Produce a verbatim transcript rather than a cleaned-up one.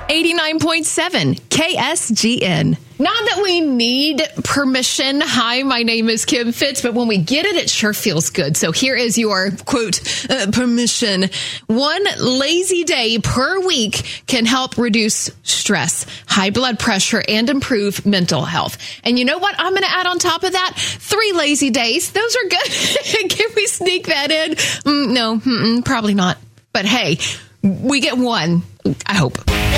eighty-nine point seven K S G N. Not that we need permission. Hi, my name is Kim Fitz, but when we get it, it sure feels good. So here is your, quote, uh, permission. One lazy day per week can help reduce stress, high blood pressure, and improve mental health. And you know what? I'm going to add on top of that three lazy days. Those are good. Can we sneak that in? Mm, no, mm-mm, probably not. But hey, we get one, I hope.